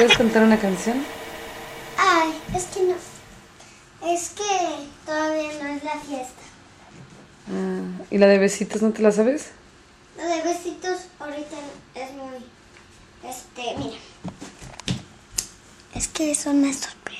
puedes cantar una canción? Ay, es que no. Es que todavía no es la fiesta. ¿Y la de besitos no te la sabes? La de besitos ahorita es muy... mira. Es que es una sorpresa.